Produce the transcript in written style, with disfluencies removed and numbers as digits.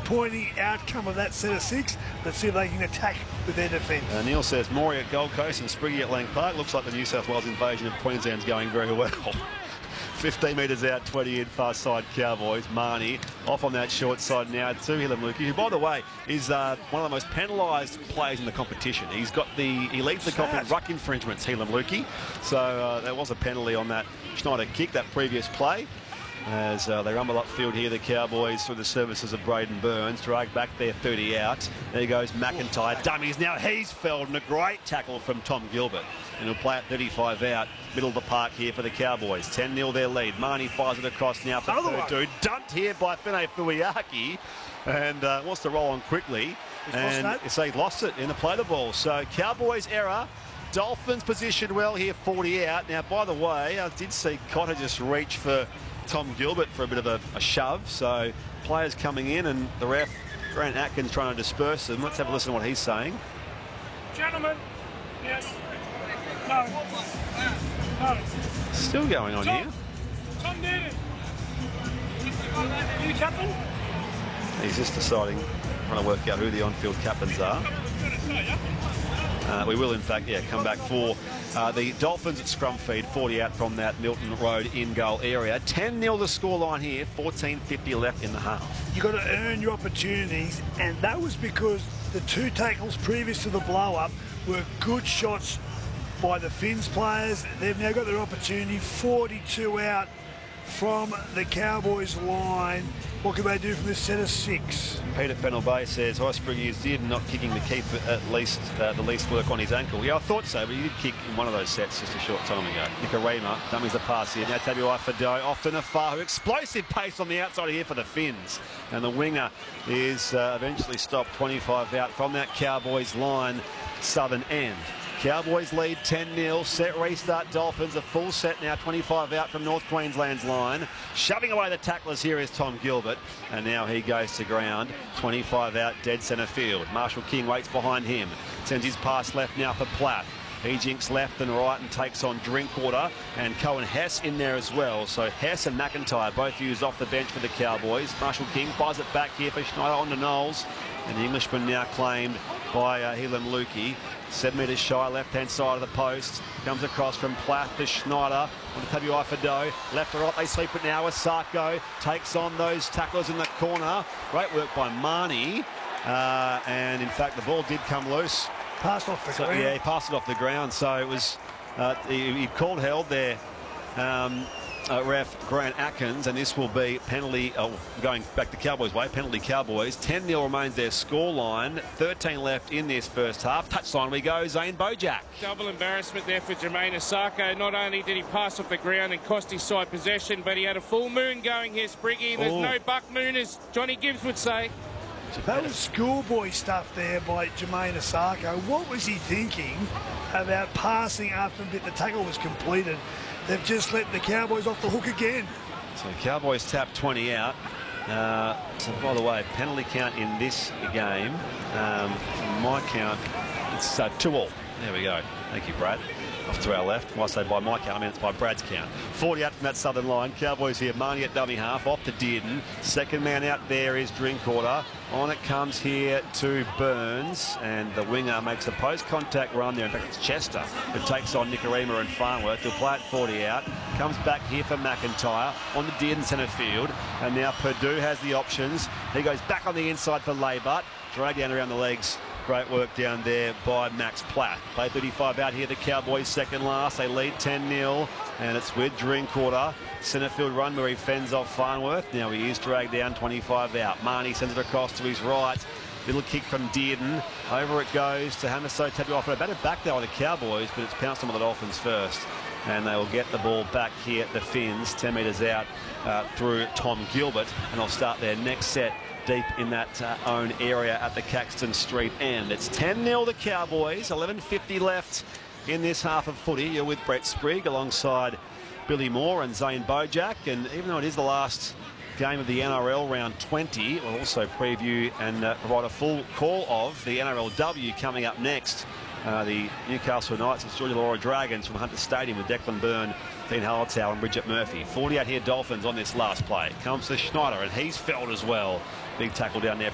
disappointing outcome of that set of 6. Let's see if they can attack with their defence. Neil says Morey at Gold Coast and Spriggy at Lang Park. Looks like the New South Wales invasion of Queensland's going very well. 15 metres out, 20 in, far side Cowboys. Marnie off on that short side now to Heilum Luki, who, by the way, is one of the most penalised players in the competition. He leads the comp in ruck infringements, Heilum Luki. So there was a penalty on that Schneider kick, that previous play. As they rumble upfield here, the Cowboys, through the services of Braden Burns, drag back their 30 out. There goes McIntyre, dummies. Now he's felled, and a great tackle from Tom Gilbert. And he'll play at 35 out, middle of the park here for the Cowboys. 10-0 their lead. Marnie fires it across now for Purdue. Dumped here by Fine Fuiaki, and wants to roll on quickly. And they lost it in the play the ball. So Cowboys error. Dolphins positioned well here, 40 out. Now, by the way, I did see Cotter just reach for Tom Gilbert for a bit of a shove. So players coming in, and the ref, Grant Atkins, trying to disperse them. Let's have a listen to what he's saying. Gentlemen, yes. No. No. Still going on here. Tom did it. You captain? He's just deciding, trying to work out who the on-field captains are. We will, in fact, come back for the Dolphins at scrum feed, 40 out from that Milton Road in-goal area. 10-0 the scoreline here, 14:50 left in the half. You've got to earn your opportunities, and that was because the 2 tackles previous to the blow-up were good shots by the Finns players. They've now got their opportunity, 42 out from the Cowboys line. What can they do from this set of 6? Peter Fennell Bay says Spriggy is did not kicking the keeper at least the least work on his ankle. Yeah, I thought so, but he did kick in one of those sets just a short time ago. Nicarima dummies the pass here. Now Tabuai Fado off to Nafahu. Explosive pace on the outside here for the Finns. And the winger is eventually stopped, 25 out from that Cowboys line, southern end. Cowboys lead 10-0. Set restart Dolphins. A full set now, 25 out from North Queensland's line. Shoving away the tacklers here is Tom Gilbert. And now he goes to ground. 25 out, dead centre field. Marshall King waits behind him. Sends his pass left now for Platt. He jinks left and right and takes on Drinkwater, and Cohen Hess in there as well. So Hess and McIntyre both used off the bench for the Cowboys. Marshall King fires it back here for Schneider on to Knowles. And the Englishman now claimed by Heilum Luki. 7 metres shy, left-hand side of the post. Comes across from Platt to Schneider. On to Tabuai Fado. Left to right, they sweep it now. Asako takes on those tacklers in the corner. Great work by Marnie. And in fact, the ball did come loose. Passed off the ground. Yeah, he passed it off the ground. So it was, he called held there. Ref Grant Atkins, and this will be penalty, going back the Cowboys way, penalty Cowboys. 10-0 remains their scoreline. 13 left in this first half. Touchline we go, Zane Bojack. Double embarrassment there for Jermaine Asako. Not only did he pass off the ground and cost his side possession, but he had a full moon going here, Spriggy. There's no buck moon, as Johnny Gibbs would say. That was schoolboy stuff there by Jermaine Asako. What was he thinking about passing after the tackle was completed? They've just let the Cowboys off the hook again. So Cowboys tap 20 out. So by the way, penalty count in this game, from my count, it's 2-all. There we go. Thank you, Brad. Off to our left. When I say by my count, I mean it's by Brad's count. 40 out from that southern line. Cowboys here. Marnie at dummy half. Off to Dearden. Second man out there is Drinkwater. On it comes here to Burns. And the winger makes a post-contact run there. In fact, it's Chester who takes on Nicarima and Farnworth. He'll play at 40 out. Comes back here for McIntyre. On the Dearden centre field. And now Purdue has the options. He goes back on the inside for Laybart. Drag down around the legs. Great work down there by Max Platt. Play 35 out here, the Cowboys second last. They lead 10-0, and it's with Drinkwater. Centre field run where he fends off Farnworth. Now he is dragged down, 25 out. Marnie sends it across to his right. Little kick from Dearden. Over it goes to Hamiso Tabuai. Batted back there on the Cowboys, but it's pounced on the Dolphins first. And they will get the ball back here at the Finns, 10 metres out through Tom Gilbert. And they'll start their next set deep in that own area at the Caxton Street end. It's 10-0 the Cowboys, 11:50 left in this half of footy. You're with Brett Sprigg alongside Billy Moore and Zane Bojack. And even though it is the last game of the NRL round 20, we'll also preview and provide a full call of the NRLW coming up next. The Newcastle Knights, it's Georgia Laura Dragons from Hunter Stadium with Declan Byrne, Dean Hallertau and Bridget Murphy. 40 out here Dolphins on this last play. Comes to Schneider, and he's felled as well. Big tackle down there